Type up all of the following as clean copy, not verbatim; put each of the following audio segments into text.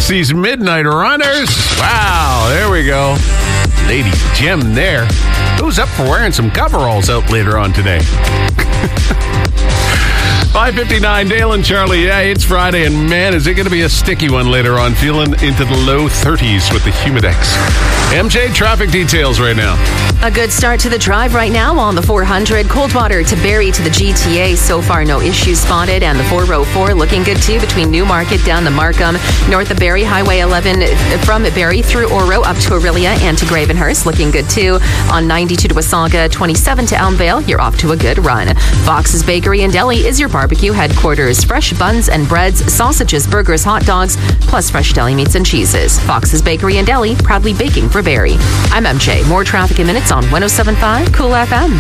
Dixie's Midnight Runners. Wow, there we go. Lady Jim there. Who's up for wearing some coveralls out later on today? 5:59, Dale and Charlie. Yeah, it's Friday, and man, is it going to be a sticky one later on. Feeling into the low 30s with the Humidex. MJ, traffic details right now. A good start to the drive right now on the 400. Coldwater to Barrie to the GTA. So far, no issues spotted. And the 404 looking good too between Newmarket down to Markham. North of Barrie, Highway 11 from Barrie through Oro up to Orillia and to Gravenhurst. Looking good too. On 92 to Wasaga, 27 to Elmvale. You're off to a good run. Fox's Bakery and Deli is your barbecue headquarters. Fresh buns and breads, sausages, burgers, hot dogs, plus fresh deli meats and cheeses. Fox's Bakery and Deli, proudly baking for Barrie. I'm MJ. More traffic in minutes on 107.5 Cool FM.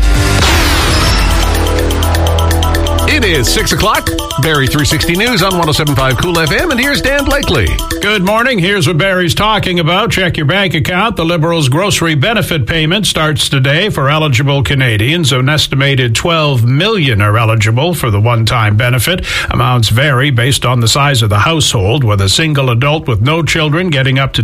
It is 6 o'clock. Barrie 360 News on 107.5 Cool FM, and here's Dan Blakely. Good morning. Here's what Barrie's talking about. Check your bank account. The Liberals' grocery benefit payment starts today for eligible Canadians. An estimated 12 million are eligible for the one-time benefit. Amounts vary based on the size of the household, with a single adult with no children getting up to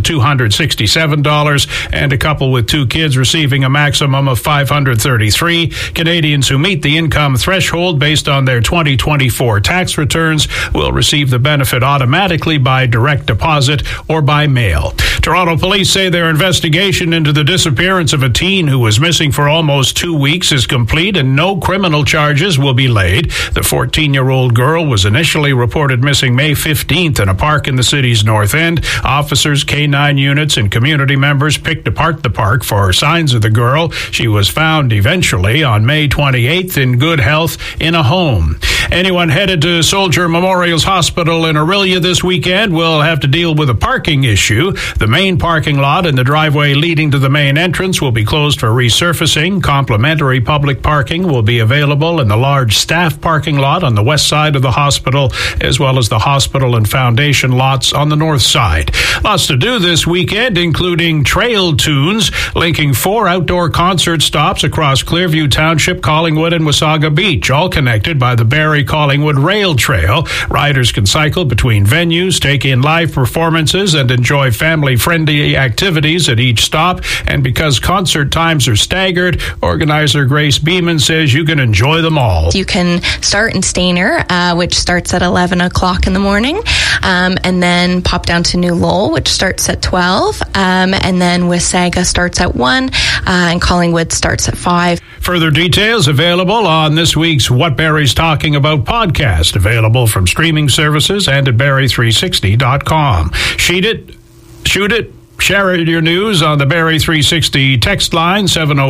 $267 and a couple with two kids receiving a maximum of $533. Canadians who meet the income threshold based on their 2024 tax returns will receive the benefit automatically by direct deposit or by mail. Toronto police say their investigation into the disappearance of a teen who was missing for almost 2 weeks is complete and no criminal charges will be laid. The 14-year-old girl was initially reported missing May 15th in a park in the city's north end. Officers, K-9 units, and community members picked apart the park for signs of the girl. She was found eventually on May 28th in good health in a home. Anyone headed to Soldier Memorial's Hospital in Orillia this weekend will have to deal with a parking issue. The main parking lot and the driveway leading to the main entrance will be closed for resurfacing. Complimentary public parking will be available in the large staff parking lot on the west side of the hospital, as well as the hospital and foundation lots on the north side. Lots to do this weekend, including trail tunes, linking 4 outdoor concert stops across Clearview Township, Collingwood, and Wasaga Beach, all connected by the Barrie Collingwood Rail Trail. Riders can cycle between venues, take in live performances, and enjoy family-friendly activities at each stop. And because concert times are staggered, organizer Grace Beeman says you can enjoy them all. You can start in Stainer, which starts at 11 o'clock in the morning, and then pop down to New Lowell, which starts at 12, and then Wasaga starts at 1, and Collingwood starts at 5. Further details available on this week's What Barrie's Talking About podcast, available from streaming services and at Barrie360.com. Shoot it, share your news on the Barrie 360 text line,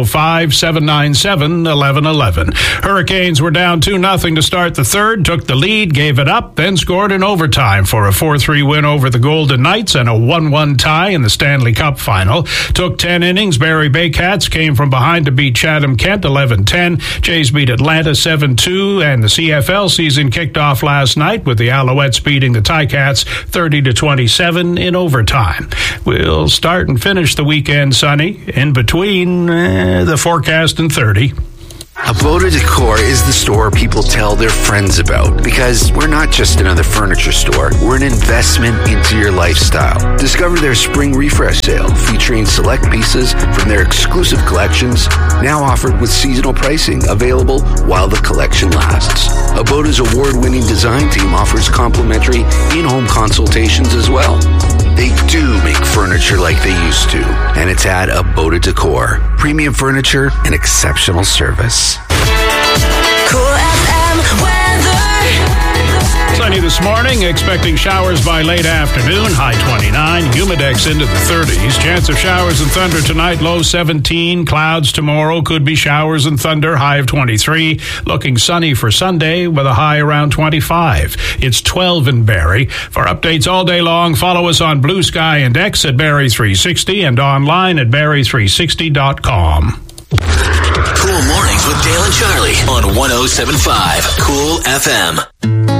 705-797-1111. Hurricanes were down 2-0 to start the third, took the lead, gave it up, then scored in overtime for a 4-3 win over the Golden Knights and a 1-1 tie in the Stanley Cup final. Took 10 innings. Barrie Baycats came from behind to beat Chatham-Kent 11-10. Jays beat Atlanta 7-2, and the CFL season kicked off last night with the Alouettes beating the Ticats 30-27 in overtime. We'll start and finish the weekend sunny, in between the forecast and 30. Aboda Decor is the store people tell their friends about, because we're not just another furniture store, we're an investment into your lifestyle. Discover their spring refresh sale featuring select pieces from their exclusive collections, now offered with seasonal pricing available while the collection lasts. Aboda's award-winning design team offers complimentary in-home consultations as well. They do make furniture like they used to, and it's at Aboda Decor. Premium furniture and exceptional service. Cool FM weather. Sunny this morning, expecting showers by late afternoon, high 29, humidex into the 30s. Chance of showers and thunder tonight, low 17. Clouds tomorrow, could be showers and thunder, high of 23. Looking sunny for Sunday with a high around 25. It's 12 in Barrie. For updates all day long, follow us on Blue Sky and X at Barrie360 and online at Barrie360.com. Cool Mornings with Dale and Charlie on 107.5 Cool FM.